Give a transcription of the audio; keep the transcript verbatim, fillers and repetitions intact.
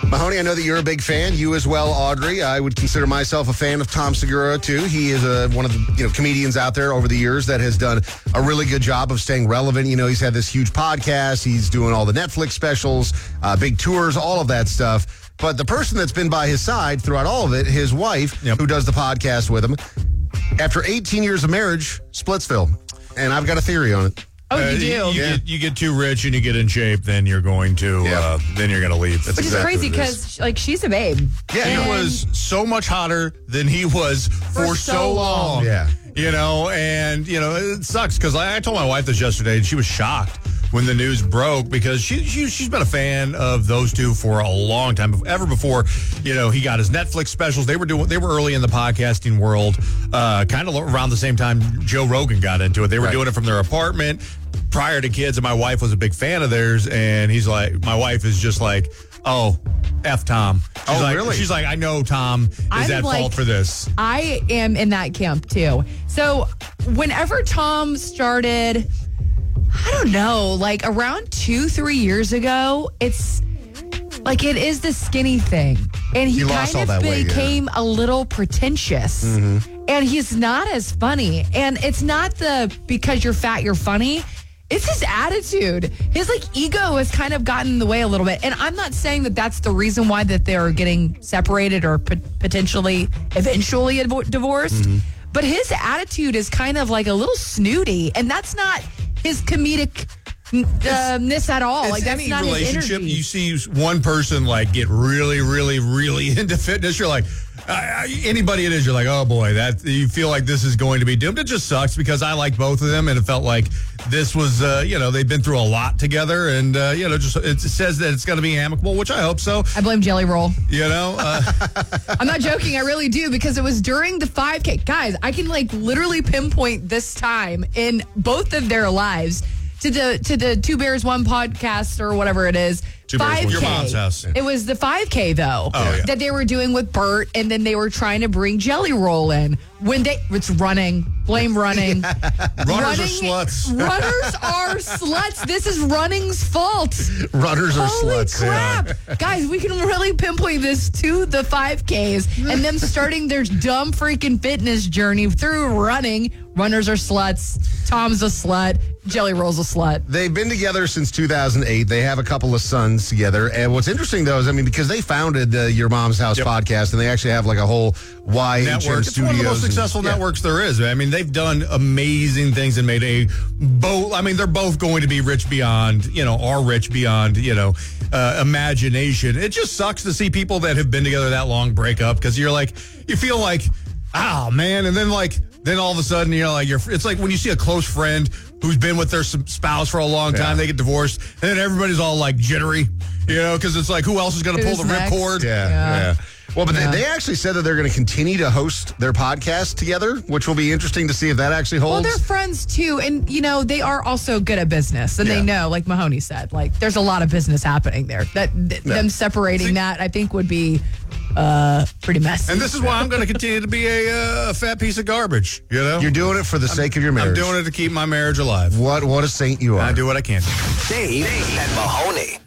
Mahoney, I know that you're a big fan. You as well, Audrey. I would consider myself a fan of Tom Segura, too. He is a, one of the you know comedians out there over the years that has done a really good job of staying relevant. You know, he's had this huge podcast. He's doing all the Netflix specials, uh, big tours, all of that stuff. But the person that's been by his side throughout all of it, his wife, yep. who does the podcast with him, after eighteen years of marriage, Splitsville. And I've got a theory on it. Oh, uh, you do? You, you, yeah. get, you get too rich and you get in shape, then you're going to yeah. uh, then you're going to leave. That's Which exactly is crazy because, like, she's a babe. Yeah, and he was so much hotter than he was for, for so, so long. long. Yeah. You know, and, you know, it sucks because I, I told my wife this yesterday and she was shocked when the news broke because she, she, she's been a fan of those two for a long time. Ever before, you know, he got his Netflix specials. They were doing, they were early in the podcasting world, uh, kind of around the same time Joe Rogan got into it. They were right. doing it from their apartment prior to kids, and my wife was a big fan of theirs, and he's like, my wife is just like, oh, F Tom. She's oh, like, really? She's like, I know Tom is I'm at like, fault for this. I am in that camp, too. So whenever Tom started, I don't know, like around two, three years ago, it's like it is the skinny thing. And he, he kind of became weight, yeah. a little pretentious. Mm-hmm. And he's not as funny. And it's not the because you're fat, you're funny. It's his attitude. His like ego has kind of gotten in the way a little bit. And I'm not saying that that's the reason why that they're getting separated or p- potentially eventually avo- divorced. Mm-hmm. But his attitude is kind of like a little snooty. And that's not his comedic ness at all. It's like that's any not relationship his energy. you see one person like get really, really, really into fitness. You're like, uh, anybody it is, you're like, oh boy, that you feel like this is going to be doomed. It just sucks because I like both of them, and it felt like this was, uh, you know, they've been through a lot together, and uh, you know, just it says that it's going to be amicable, which I hope so. I blame Jelly Roll. You know, uh, I'm not joking. I really do because it was during the five K. Guys, I can like literally pinpoint this time in both of their lives. To the to the Two Bears One podcast or whatever it is. Two Bears, five K. Your mom's house. It was the five K though oh, yeah. that they were doing with Bert, and then they were trying to bring Jelly Roll in. When they it's running, blame running. Runners running, are sluts. Runners are sluts. This is running's fault. Runners are Holy sluts. crap. Yeah. Guys, we can really pinpoint this to the five Ks and them starting their dumb freaking fitness journey through running. Runners are sluts. Tom's a slut. Jelly Roll's a slut. They've been together since two thousand eight. They have a couple of sons together. And what's interesting, though, is, I mean, because they founded the Your Mom's House yep. podcast, and they actually have like a whole Y H M network. It's studios. one of the most successful and, networks yeah. there is. I mean, they've done amazing things and made a both. I mean, they're both going to be rich beyond, you know, are rich beyond, you know, uh, imagination. It just sucks to see people that have been together that long break up because you're like, you feel like, oh, man. And then like, then all of a sudden, you're like, you're, it's like when you see a close friend who's been with their spouse for a long time, yeah. they get divorced, and then everybody's all like jittery, you know, because it's like, who else is going to pull the next? ripcord? Yeah, yeah. yeah. Well, but yeah. they, they actually said that they're going to continue to host their podcast together, which will be interesting to see if that actually holds. Well, they're friends too, and you know they are also good at business, and yeah. they know, like Mahoney said, like there's a lot of business happening there. That th- yeah. them separating see, that, I think, would be uh, pretty messy. And this is why I'm going to continue to be a uh, fat piece of garbage. You know, you're doing it for the sake I'm, of your marriage. I'm doing it to keep my marriage alive. What what a saint you are. I do what I can. Dave and Mahoney.